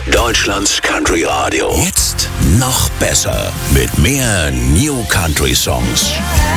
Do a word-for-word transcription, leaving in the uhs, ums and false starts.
Deutschlands Country Radio. Jetzt noch besser. Mit mehr New Country Songs.